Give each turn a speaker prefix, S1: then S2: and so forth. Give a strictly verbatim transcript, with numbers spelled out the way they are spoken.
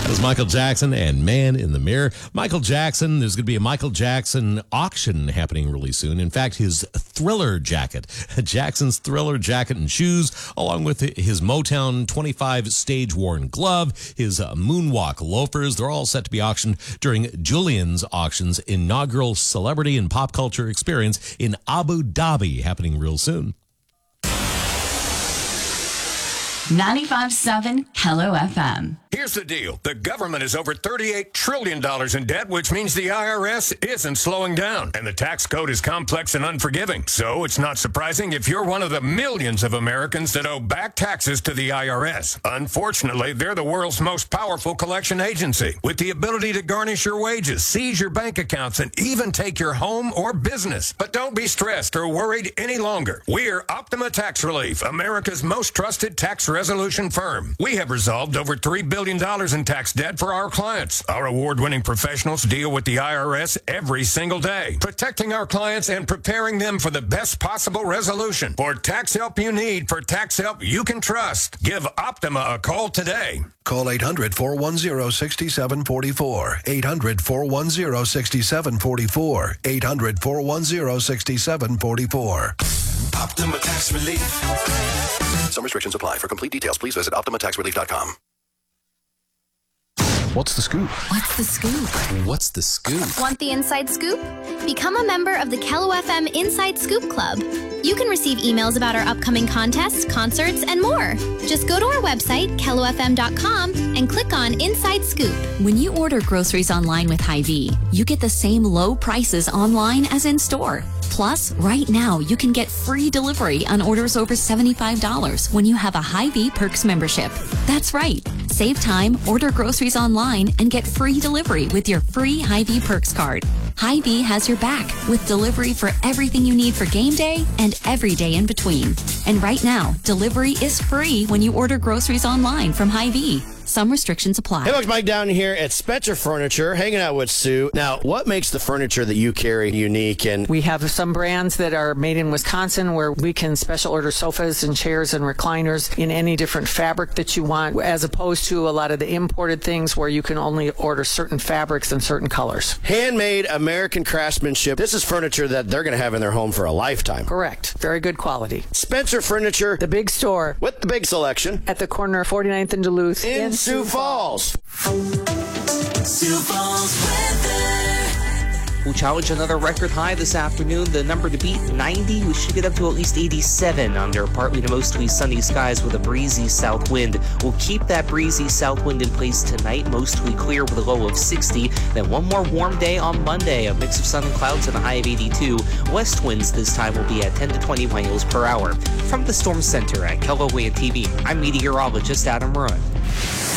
S1: That was Michael Jackson and Man in the Mirror. Michael Jackson, there's going to be a Michael Jackson auction happening really soon. In fact, his Thriller jacket, Jackson's Thriller jacket and shoes, along with his Motown twenty-five stage-worn glove, his uh, Moonwalk loafers, they're all set to be auctioned during Julian's Auction's inaugural celebrity and pop culture experience in Abu Dhabi, happening real soon.
S2: ninety-five point seven Hello F M.
S3: Here's the deal. The government is over thirty-eight trillion dollars in debt, which means the I R S isn't slowing down. And the tax code is complex and unforgiving. So it's not surprising if you're one of the millions of Americans that owe back taxes to the I R S. Unfortunately, they're the world's most powerful collection agency, with the ability to garnish your wages, seize your bank accounts, and even take your home or business. But don't be stressed or worried any longer. We're Optima Tax Relief, America's most trusted tax resolution firm. We have resolved over three billion dollars in tax debt for our clients. Our award-winning professionals deal with the I R S every single day, protecting our clients and preparing them for the best possible resolution. For tax help you need, for tax help you can trust, give Optima a call today.
S4: Call eight hundred, four one zero, six seven four four. eight hundred, four one zero, six seven four four. eight hundred, four one zero, six seven four four.
S5: Optima Tax Relief.
S4: Some restrictions apply. For complete details, please visit optima tax relief dot com.
S6: What's the scoop?
S2: What's the scoop?
S6: What's the scoop?
S7: Want the inside scoop? Become a member of the Kello F M Inside Scoop Club. You can receive emails about our upcoming contests, concerts, and more. Just go to our website, kello f m dot com, and click on Inside Scoop.
S8: When you order groceries online with Hy-Vee, you get the same low prices online as in store. Plus, right now, you can get free delivery on orders over seventy-five dollars when you have a Hy-Vee Perks membership. That's right. Save time, order groceries online, and get free delivery with your free Hy-Vee Perks card. Hy-Vee has your back with delivery for everything you need for game day and every day in between. And right now, delivery is free when you order groceries online from Hy-Vee. Some restrictions apply.
S9: Hey folks, Mike down here at Spencer Furniture, hanging out with Sue. Now, what makes the furniture that you carry unique? And
S10: we have some brands that are made in Wisconsin where we can special order sofas and chairs and recliners in any different fabric that you want, as opposed to a lot of the imported things where you can only order certain fabrics and certain colors.
S9: Handmade American craftsmanship. This is furniture that they're going to have in their home for a lifetime.
S10: Correct. Very good quality.
S9: Spencer Furniture,
S10: the big store
S9: with the big selection
S10: at the corner of forty-ninth and Duluth
S9: in, in Sioux Falls.
S5: Sioux Falls weather.
S11: We'll challenge another record high this afternoon. The number to beat, ninety. We should get up to at least eighty-seven under partly to mostly sunny skies with a breezy south wind. We'll keep that breezy south wind in place tonight, mostly clear with a low of sixty. Then one more warm day on Monday, a mix of sun and clouds and a high of eighty-two. West winds this time will be at ten to twenty miles per hour. From the Storm Center at Kello Land T V, I'm meteorologist Adam Rudd.